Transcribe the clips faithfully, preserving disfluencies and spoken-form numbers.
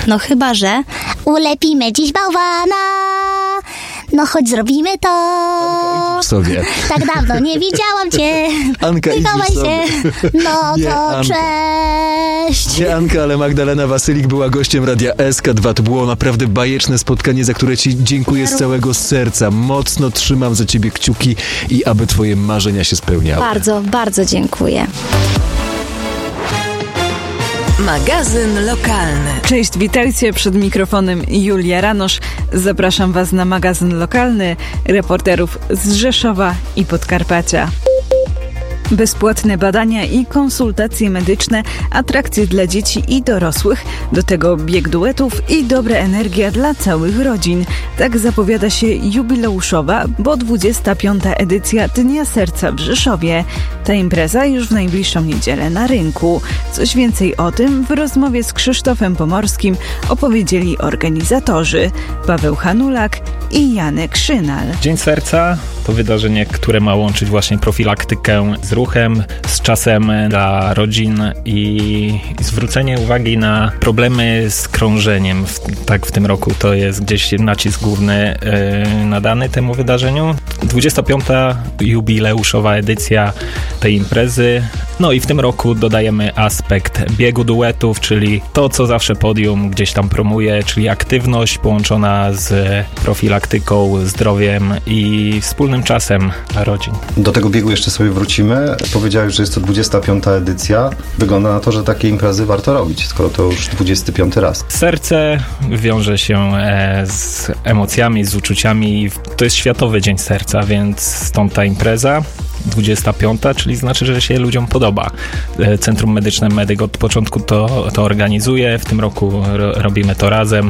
No chyba, że ulepimy dziś bałwana. No chodź zrobimy to. Anka, idziesz sobie. Tak dawno nie widziałam cię. Anka, Mikołaj idziesz sobie. się. No Nie, to Anka. cześć. Nie Anka, ale Magdalena Wasylik była gościem Radia S K dwa. To było naprawdę bajeczne spotkanie, za które ci dziękuję z całego serca. Mocno trzymam za ciebie kciuki i aby twoje marzenia się spełniały. Bardzo, bardzo dziękuję. Magazyn lokalny. Cześć, witajcie, przed mikrofonem Julia Ranosz. Zapraszam Was na magazyn lokalny reporterów z Rzeszowa i Podkarpacia. Bezpłatne badania i konsultacje medyczne, atrakcje dla dzieci i dorosłych, do tego bieg duetów i dobra energia dla całych rodzin. Tak zapowiada się jubileuszowa, bo dwudziesta piąta edycja Dnia Serca w Rzeszowie. Ta impreza już w najbliższą niedzielę na rynku. Coś więcej o tym w rozmowie z Krzysztofem Pomorskim opowiedzieli organizatorzy Paweł Hanulak i Janek Szynal. Dzień Serca to wydarzenie, które ma łączyć właśnie profilaktykę z ruchem, z czasem dla rodzin i zwrócenie uwagi na problemy z krążeniem. Tak w tym roku to jest gdzieś nacisk główny yy, nadany temu wydarzeniu. dwudziesta piąta jubileuszowa edycja tej imprezy. No i w tym roku dodajemy aspekt biegu duetów, czyli to, co zawsze podium gdzieś tam promuje, czyli aktywność połączona z profilaktyką, zdrowiem i wspólnym czasem dla rodzin. Do tego biegu jeszcze sobie wrócimy. Powiedziałeś, że jest to dwudziesta piąta edycja. Wygląda na to, że takie imprezy warto robić, skoro to już dwudziesty piąty raz. Serce wiąże się z emocjami, z uczuciami. To jest Światowy Dzień Serca, więc stąd ta impreza. dwudziesta piąta, czyli znaczy, że się ludziom podoba. Centrum Medyczne Medyk od początku to, to organizuje. W tym roku ro, robimy to razem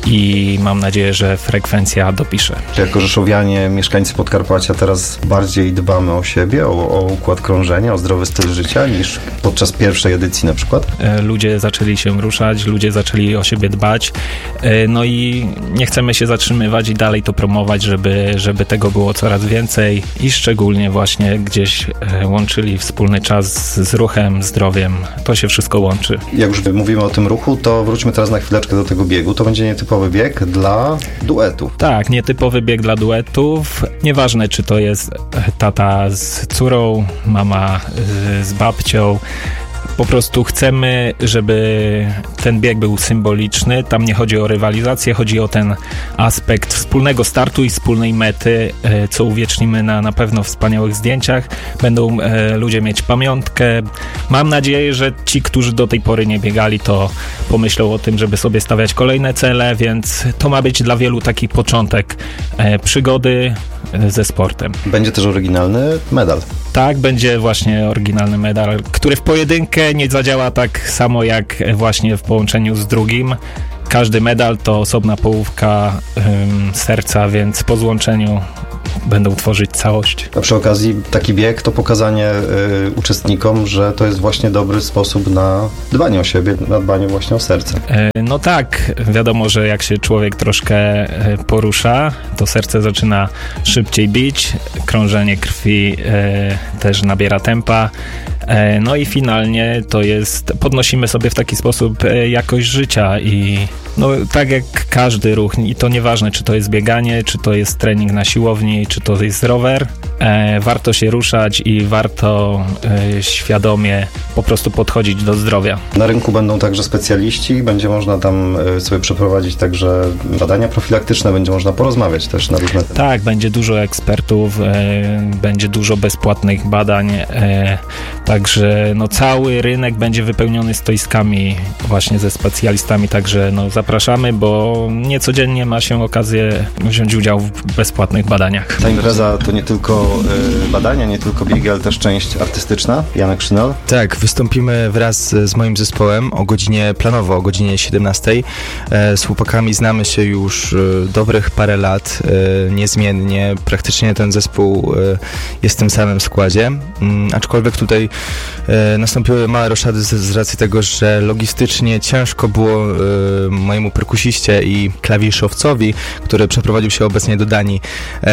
i mam nadzieję, że frekwencja dopisze. Jako rzeszowianie, mieszkańcy Podkarpacia teraz bardziej dbamy o siebie, o, o układ krążenia, o zdrowy styl życia niż podczas pierwszej edycji na przykład? Ludzie zaczęli się ruszać, ludzie zaczęli o siebie dbać. No i nie chcemy się zatrzymywać i dalej to promować, żeby, żeby tego było coraz więcej i szczególnie właśnie gdzieś łączyli wspólny czas z ruchem, zdrowiem. To się wszystko łączy. Jak już mówimy o tym ruchu, to wróćmy teraz na chwileczkę do tego biegu. To będzie nietypowy bieg dla duetów. Tak, nietypowy bieg dla duetów. Nieważne, czy to jest tata z córą, mama z babcią. Po prostu chcemy, żeby ten bieg był symboliczny. Tam nie chodzi o rywalizację, chodzi o ten aspekt wspólnego startu i wspólnej mety, co uwiecznimy na, na pewno wspaniałych zdjęciach. Będą e, ludzie mieć pamiątkę. Mam nadzieję, że ci, którzy do tej pory nie biegali, to pomyślą o tym, żeby sobie stawiać kolejne cele, więc to ma być dla wielu taki początek e, przygody e, ze sportem. Będzie też oryginalny medal. Tak, będzie właśnie oryginalny medal, który w pojedynkę nie zadziała tak samo jak właśnie w połączeniu z drugim. Każdy medal to osobna połówka ym, serca, więc po złączeniu będą tworzyć całość. A przy okazji taki bieg to pokazanie y, uczestnikom, że to jest właśnie dobry sposób na dbanie o siebie, na dbanie właśnie o serce. E, no tak, wiadomo, że jak się człowiek troszkę e, porusza, to serce zaczyna szybciej bić, krążenie krwi e, też nabiera tempa. E, no i finalnie to jest, podnosimy sobie w taki sposób e, jakość życia i no tak jak każdy ruch, i to nieważne, czy to jest bieganie, czy to jest trening na siłowni, czy to jest rower, e, warto się ruszać i warto e, świadomie po prostu podchodzić do zdrowia. Na rynku będą także specjaliści, będzie można tam e, sobie przeprowadzić także badania profilaktyczne, będzie można porozmawiać też na różne tematy. Tak, będzie dużo ekspertów, e, będzie dużo bezpłatnych badań, e, także no, cały rynek będzie wypełniony stoiskami właśnie ze specjalistami, także no, zapraszamy, bo niecodziennie ma się okazję wziąć udział w bezpłatnych badaniach. Ta impreza to nie tylko y, badania, nie tylko biegi, ale też część artystyczna. Janek Szynal? Tak, wystąpimy wraz z moim zespołem o godzinie, planowo o godzinie siedemnastej. Z chłopakami znamy się już dobrych parę lat, niezmiennie. Praktycznie ten zespół jest w tym samym składzie. Aczkolwiek tutaj nastąpiły małe roszady z, z racji tego, że logistycznie ciężko było mojemu perkusiście i klawiszowcowi, który przeprowadził się obecnie do Danii, przyjechać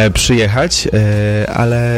pojechać, e, ale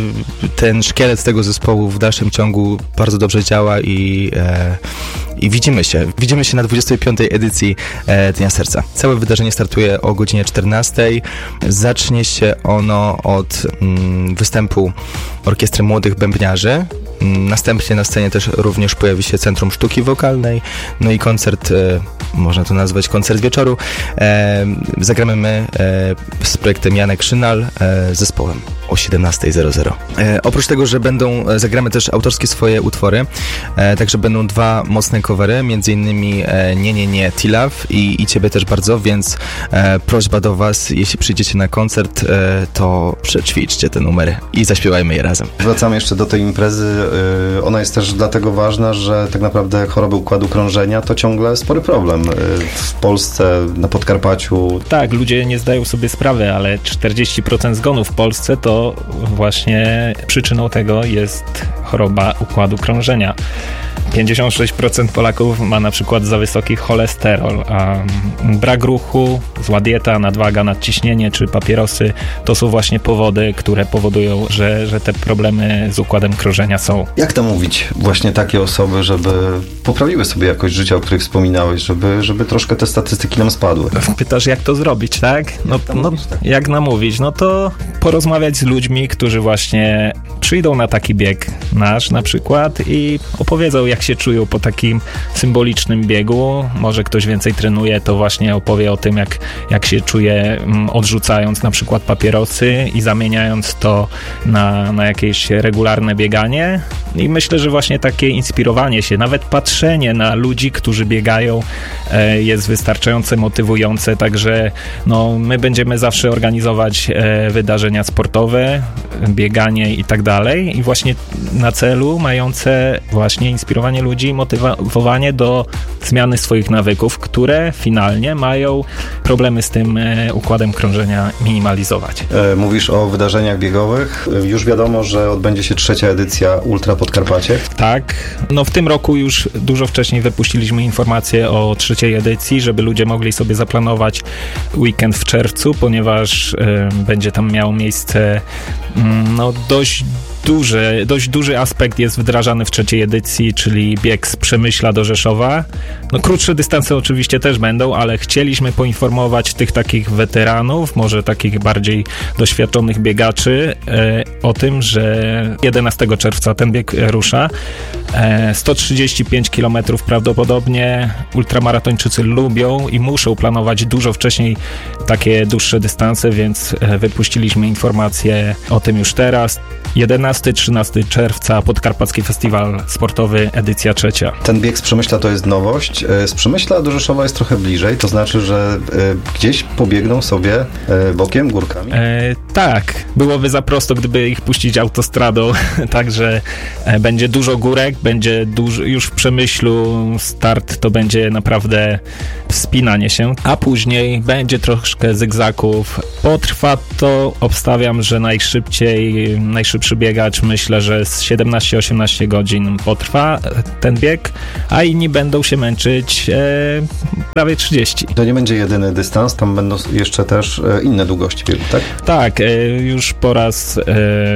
ten szkielet tego zespołu w dalszym ciągu bardzo dobrze działa i, e, i widzimy się. Widzimy się na dwudziestej piątej edycji e, Dnia Serca. Całe wydarzenie startuje o godzinie czternastej. Zacznie się ono od mm, występu Orkiestry Młodych Bębniarzy. Następnie na scenie też również pojawi się Centrum Sztuki Wokalnej, no i koncert, e, można to nazwać koncert wieczoru. E, zagramy my e, z projektem Janek Szynal e, zespołem o siedemnasta zero zero. E, oprócz tego, że będą, zagramy też autorskie swoje utwory, e, także będą dwa mocne covery, między innymi e, Nie, nie, nie, T-Love i, i Ciebie też bardzo, więc e, prośba do Was, jeśli przyjdziecie na koncert, e, to przećwiczcie te numery i zaśpiewajmy je razem. Wracamy jeszcze do tej imprezy. Ona jest też dlatego ważna, że tak naprawdę choroby układu krążenia to ciągle spory problem w Polsce, na Podkarpaciu. Tak, ludzie nie zdają sobie sprawy, ale czterdzieści procent zgonów w Polsce to właśnie przyczyną tego jest choroba układu krążenia. pięćdziesiąt sześć procent Polaków ma na przykład za wysoki cholesterol, a brak ruchu, zła dieta, nadwaga, nadciśnienie czy papierosy to są właśnie powody, które powodują, że, że te problemy z układem krążenia są. Jak to mówić właśnie takie osoby, żeby poprawiły sobie jakość życia, o której wspominałeś, żeby, żeby troszkę te statystyki nam spadły? Pytasz, jak to zrobić, tak? No, jak, no, tak? jak namówić? No to porozmawiać z ludźmi, którzy właśnie przyjdą na taki bieg nasz na przykład i opowiedzą, jak się czują po takim symbolicznym biegu. Może ktoś więcej trenuje, to właśnie opowie o tym, jak, jak się czuje odrzucając na przykład papierosy i zamieniając to na, na jakieś regularne bieganie. I myślę, że właśnie takie inspirowanie się, nawet patrzenie na ludzi, którzy biegają, e, jest wystarczająco motywujące, także no, my będziemy zawsze organizować e, wydarzenia sportowe, bieganie i tak dalej i właśnie na celu mające właśnie inspirowanie ludzi i motywowanie do zmiany swoich nawyków, które finalnie mają problemy z tym e, układem krążenia minimalizować. E, mówisz o wydarzeniach biegowych. Już wiadomo, że odbędzie się trzecia edycja Ultra Podkarpacie. Tak. No w tym roku już dużo wcześniej wypuściliśmy informacje o trzeciej edycji, żeby ludzie mogli sobie zaplanować weekend w czerwcu, ponieważ y, będzie tam miało miejsce y, no dość Duży, dość duży aspekt jest wdrażany w trzeciej edycji, czyli bieg z Przemyśla do Rzeszowa. No krótsze dystanse oczywiście też będą, ale chcieliśmy poinformować tych takich weteranów, może takich bardziej doświadczonych biegaczy e, o tym, że jedenastego czerwca ten bieg rusza. E, sto trzydzieści pięć kilometrów prawdopodobnie ultramaratończycy lubią i muszą planować dużo wcześniej takie dłuższe dystanse, więc e, wypuściliśmy informacje o tym już teraz. jedenastego trzynastego czerwca Podkarpacki Festiwal Sportowy, edycja trzecia. Ten bieg z Przemyśla to jest nowość. Z Przemyśla do Rzeszowa jest trochę bliżej, to znaczy, że y, gdzieś pobiegną sobie y, bokiem, górkami. E, tak, byłoby za prosto, gdyby ich puścić autostradą, także e, będzie dużo górek, będzie dużo, już w Przemyślu start to będzie naprawdę wspinanie się, a później będzie troszkę zygzaków. Potrwa to, obstawiam, że najszybciej, najszybszy biegacz myślę, że z siedemnaście osiemnaście godzin potrwa ten bieg, a inni będą się męczyć e, prawie trzydzieści. To nie będzie jedyny dystans, tam będą jeszcze też e, inne długości biegu, tak? Tak, e, już po raz e,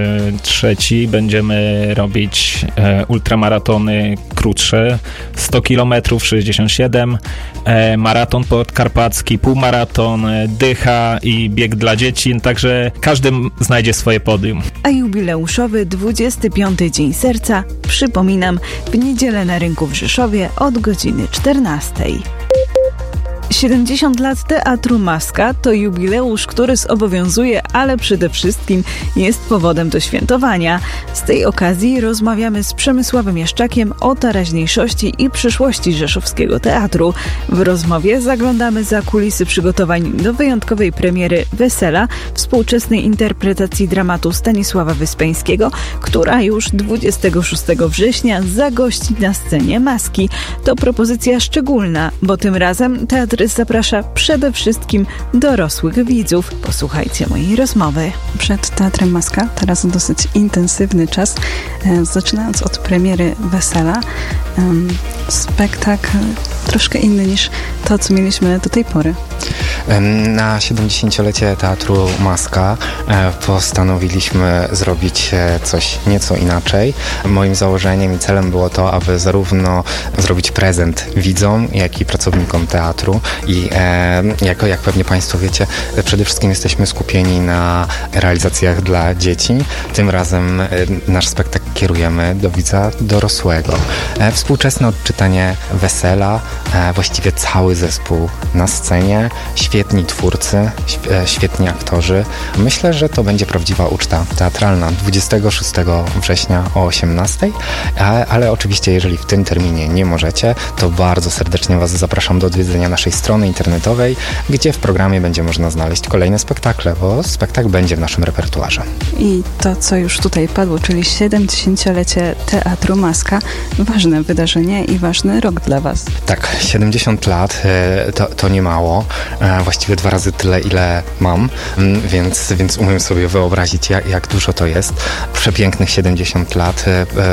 trzeci będziemy robić e, ultramaratony krótsze, sto kilometrów, sześćdziesiąt siedem, e, maraton podkarpacki, półmaraton, e, dycha i bieg dla dzieci, także każdy znajdzie swoje podium. A jubileuszowy dwudziesty piąty Dzień Serca, przypominam, w niedzielę na rynku w Rzeszowie od godziny czternastej. siedemdziesiąt lat Teatru Maska to jubileusz, który zobowiązuje, ale przede wszystkim jest powodem do świętowania. Z tej okazji rozmawiamy z Przemysławem Jaszczakiem o teraźniejszości i przyszłości rzeszowskiego teatru. W rozmowie zaglądamy za kulisy przygotowań do wyjątkowej premiery Wesela, współczesnej interpretacji dramatu Stanisława Wyspiańskiego, która już dwudziestego szóstego września zagości na scenie Maski. To propozycja szczególna, bo tym razem teatr zaprasza przede wszystkim dorosłych widzów. Posłuchajcie mojej rozmowy. Przed Teatrem Maska teraz dosyć intensywny czas, e, zaczynając od premiery Wesela. E, spektakl troszkę inny niż to, co mieliśmy do tej pory. Na siedemdziesięciolecie Teatru Maska postanowiliśmy zrobić coś nieco inaczej. Moim założeniem i celem było to, aby zarówno zrobić prezent widzom, jak i pracownikom teatru i jako, jak pewnie Państwo wiecie, przede wszystkim jesteśmy skupieni na realizacjach dla dzieci. Tym razem nasz spektakl kierujemy do widza dorosłego. Współczesne odczytanie Wesela, właściwie cały zespół na scenie, świetni twórcy, świetni aktorzy. Myślę, że to będzie prawdziwa uczta teatralna dwudziestego szóstego września o osiemnastej, ale oczywiście jeżeli w tym terminie nie możecie, to bardzo serdecznie Was zapraszam do odwiedzenia naszej strony internetowej, gdzie w programie będzie można znaleźć kolejne spektakle, bo spektakl będzie w naszym repertuarze. I to, co już tutaj padło, czyli siedemdziesięciolecie Teatru Maska, ważne wydarzenie i ważny rok dla Was. Tak, siedemdziesiąt lat to, to nie mało, właściwie dwa razy tyle, ile mam, więc, więc umiem sobie wyobrazić, jak, jak dużo to jest. Przepięknych siedemdziesiąt lat,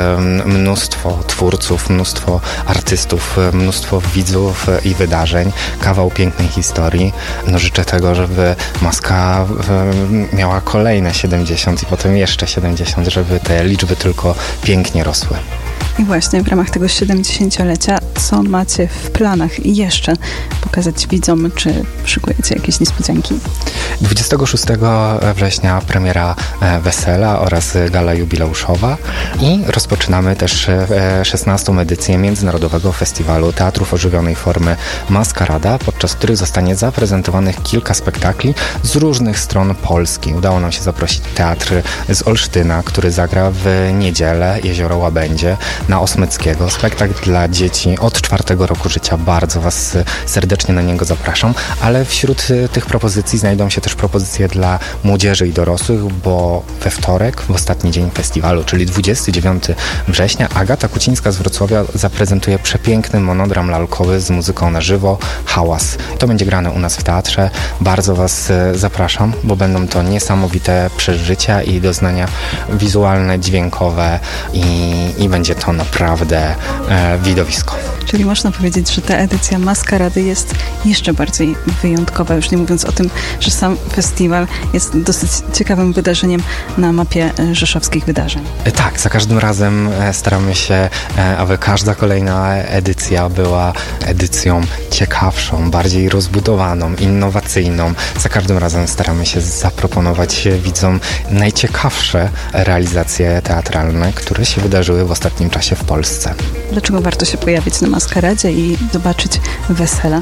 mnóstwo twórców, mnóstwo artystów, mnóstwo widzów i wydarzeń, kawał pięknej historii. No życzę tego, żeby Maska miała kolejne siedemdziesiąt i potem jeszcze siedemdziesiąt, żeby te liczby tylko pięknie rosły. I właśnie w ramach tego siedemdziesięciolecia, co macie w planach i jeszcze pokazać widzom, czy szykujecie jakieś niespodzianki? dwudziestego szóstego września premiera Wesela oraz gala jubileuszowa i rozpoczynamy też szesnastą edycję Międzynarodowego Festiwalu Teatrów Ożywionej Formy Maskarada, podczas których zostanie zaprezentowanych kilka spektakli z różnych stron Polski. Udało nam się zaprosić teatr z Olsztyna, który zagra w niedzielę Jezioro Łabędzie, na Osmyckiego. Spektakl dla dzieci od czwartego roku życia. Bardzo Was serdecznie na niego zapraszam, ale wśród tych propozycji znajdą się też propozycje dla młodzieży i dorosłych, bo we wtorek, w ostatni dzień festiwalu, czyli dwudziestego dziewiątego września, Agata Kucińska z Wrocławia zaprezentuje przepiękny monodram lalkowy z muzyką na żywo, Hałas. To będzie grane u nas w teatrze. Bardzo Was zapraszam, bo będą to niesamowite przeżycia i doznania wizualne, dźwiękowe i, i będzie to naprawdę e, widowisko. Czyli można powiedzieć, że ta edycja Maskarady jest jeszcze bardziej wyjątkowa, już nie mówiąc o tym, że sam festiwal jest dosyć ciekawym wydarzeniem na mapie rzeszowskich wydarzeń. E, tak, za każdym razem e, staramy się, e, aby każda kolejna edycja była edycją ciekawszą, bardziej rozbudowaną, innowacyjną. Za każdym razem staramy się zaproponować widzom najciekawsze realizacje teatralne, które się wydarzyły w ostatnim czasie w Polsce. Dlaczego warto się pojawić na Maskaradzie i zobaczyć Wesela?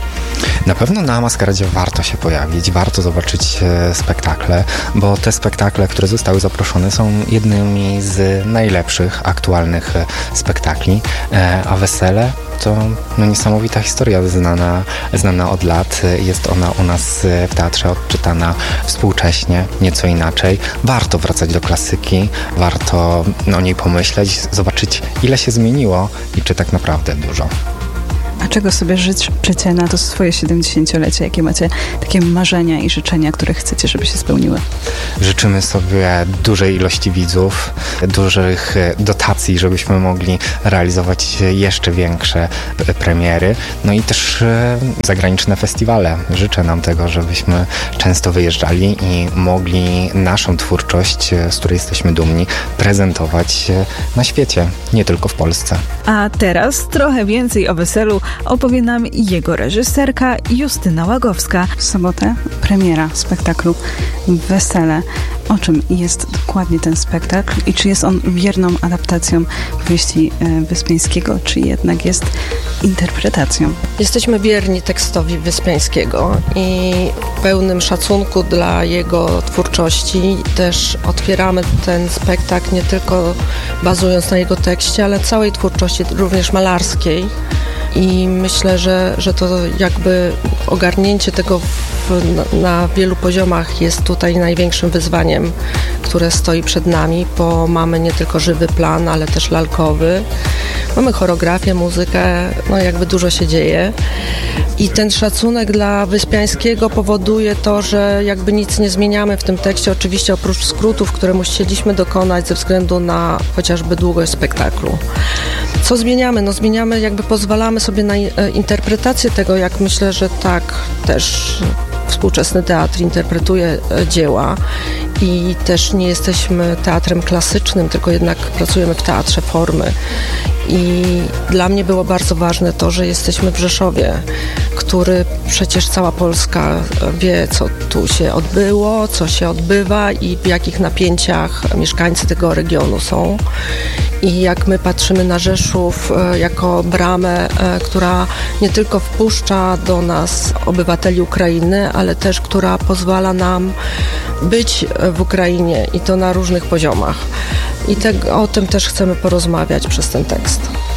Na pewno na Maskaradzie warto się pojawić, warto zobaczyć e, spektakle, bo te spektakle, które zostały zaproszone, są jednymi z najlepszych aktualnych e, spektakli, e, a Wesele to no, niesamowita historia znana, znana od lat. Jest ona u nas w teatrze odczytana współcześnie, nieco inaczej. Warto wracać do klasyki, warto o niej pomyśleć, zobaczyć, ile się zmieniło i czy tak naprawdę dużo. A czego sobie życzycie na to swoje siedemdziesięciolecie? Jakie macie takie marzenia i życzenia, które chcecie, żeby się spełniły? Życzymy sobie dużej ilości widzów, dużych dotacji, żebyśmy mogli realizować jeszcze większe premiery, no i też zagraniczne festiwale. Życzę nam tego, żebyśmy często wyjeżdżali i mogli naszą twórczość, z której jesteśmy dumni, prezentować na świecie, nie tylko w Polsce. A teraz trochę więcej o Weselu opowie nam jego reżyserka Justyna Łagowska. W sobotę premiera spektaklu Wesele. O czym jest dokładnie ten spektakl i czy jest on wierną adaptacją powieści Wyspiańskiego, czy jednak jest interpretacją? Jesteśmy wierni tekstowi Wyspiańskiego i w pełnym szacunku dla jego twórczości też otwieramy ten spektakl nie tylko bazując na jego tekście, ale całej twórczości, również malarskiej. I myślę, że, że to jakby ogarnięcie tego w, na, na wielu poziomach jest tutaj największym wyzwaniem, które stoi przed nami, bo mamy nie tylko żywy plan, ale też lalkowy. Mamy choreografię, muzykę, no jakby dużo się dzieje. I ten szacunek dla Wyspiańskiego powoduje to, że jakby nic nie zmieniamy w tym tekście, oczywiście oprócz skrótów, które musieliśmy dokonać ze względu na chociażby długość spektaklu. Co zmieniamy? No zmieniamy, jakby pozwalamy sobie na interpretację tego, jak myślę, że tak też współczesny teatr interpretuje dzieła i też nie jesteśmy teatrem klasycznym, tylko jednak pracujemy w teatrze formy. I dla mnie było bardzo ważne to, że jesteśmy w Rzeszowie, który przecież cała Polska wie, co tu się odbyło, co się odbywa i w jakich napięciach mieszkańcy tego regionu są. I jak my patrzymy na Rzeszów jako bramę, która nie tylko wpuszcza do nas obywateli Ukrainy, ale też która pozwala nam być w Ukrainie i to na różnych poziomach. I te, o tym też chcemy porozmawiać przez ten tekst.